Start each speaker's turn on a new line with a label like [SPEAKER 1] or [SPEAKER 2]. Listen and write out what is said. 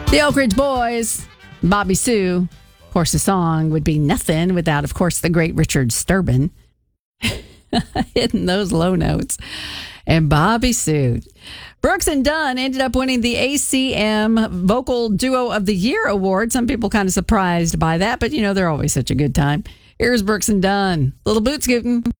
[SPEAKER 1] The Oak Ridge Boys, Bobby Sue. Of course, the song would be nothing without, of course, the great Richard Sturban hitting those low notes. And Bobby Sue. Brooks and Dunn ended up winning the ACM Vocal Duo of the Year award. Some people kind of surprised by that, but they're always such a good time. Here's Brooks and Dunn. Little boot scooting.